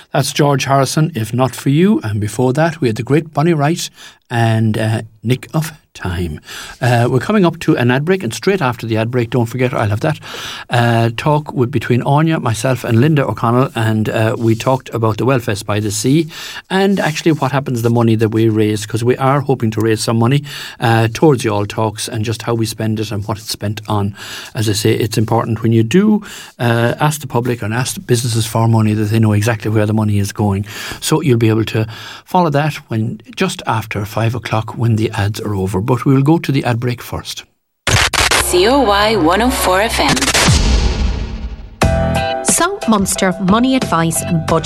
That's George Harrison, If Not For You. And before that, we had the great Bonnie Wright and Nick of Time. We're coming up to an ad break, and straight after the ad break, don't forget, I'll have that talk between Anya, myself and Linda O'Connell, and we talked about the Wellfest by the Sea and actually what happens the money that we raise, because we are hoping to raise some money towards the All Talks, and just how we spend it and what it's spent on. As I say, it's important when you do ask the public and ask the businesses for money that they know exactly where the money is going. So you'll be able to follow that when just after 5 o'clock when the ads are over. But we will go to the ad break first. COY 104 FM. So, Munster, money advice and budget